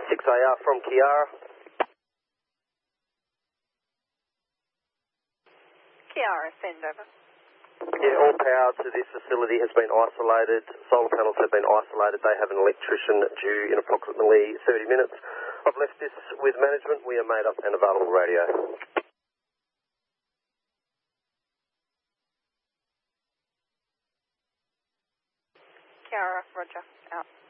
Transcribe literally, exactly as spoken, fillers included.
six A R from Kiara. Kiara, send over. Yeah, all power to this facility has been isolated. Solar panels have been isolated. They have an electrician due in approximately thirty minutes. I've left this with management. We are made up and available radio. Kiara, roger, out.